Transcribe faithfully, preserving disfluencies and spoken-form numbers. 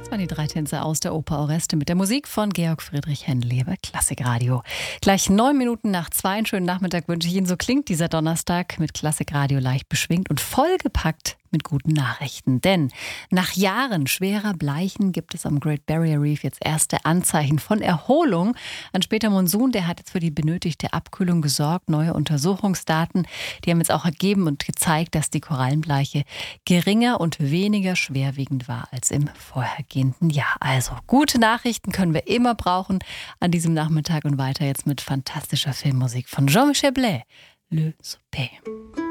Das waren die drei Tänze aus der Oper Oreste mit der Musik von Georg Friedrich Händel hier bei Klassikradio. Gleich neun Minuten nach zwei. Einen schönen Nachmittag wünsche ich Ihnen. So klingt dieser Donnerstag mit Klassikradio leicht beschwingt und vollgepackt mit guten Nachrichten. Denn nach Jahren schwerer Bleichen gibt es am Great Barrier Reef jetzt erste Anzeichen von Erholung. Ein später Monsun, der hat jetzt für die benötigte Abkühlung gesorgt. Neue Untersuchungsdaten, die haben jetzt auch ergeben und gezeigt, dass die Korallenbleiche geringer und weniger schwerwiegend war als im vorhergehenden Jahr. Also gute Nachrichten können wir immer brauchen an diesem Nachmittag und weiter jetzt mit fantastischer Filmmusik von Jean-Michel Blais, Le Souper.